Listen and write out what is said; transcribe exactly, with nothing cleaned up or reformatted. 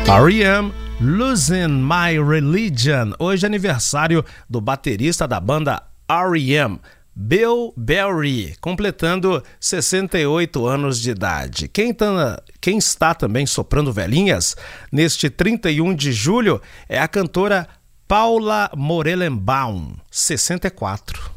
R E M, Losing My Religion. Hoje é aniversário do baterista da banda R E M, Bill Berry, completando sessenta e oito anos de idade. Quem, tá, quem está também soprando velhinhas neste trinta e um de julho é a cantora Paula Morelenbaum, sessenta e quatro.